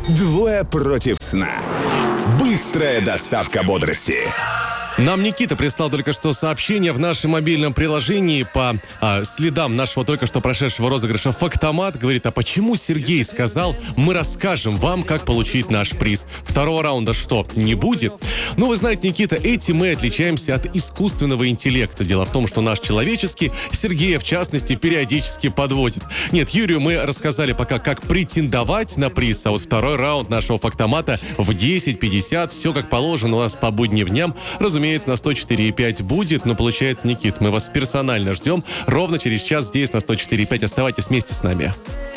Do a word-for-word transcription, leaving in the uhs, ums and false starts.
Двое против сна. Быстрая доставка бодрости. Нам Никита прислал только что сообщение в нашем мобильном приложении по а, следам нашего только что прошедшего розыгрыша «Фактомат». Говорит, а почему Сергей сказал, мы расскажем вам, как получить наш приз? Второго раунда что, не будет? Ну, вы знаете, Никита, этим мы отличаемся от искусственного интеллекта. Дело в том, что наш человеческий, Сергея в частности, периодически подводит. Нет, Юрию мы рассказали пока, как претендовать на приз, а вот второй раунд нашего «Фактомата» в десять пятьдесят. Все как положено у нас по будним дням. Разумеется, на сто четыре и пять будет, но получается, Никит, мы вас персонально ждем ровно через час здесь на сто четыре и пять. Оставайтесь вместе с нами.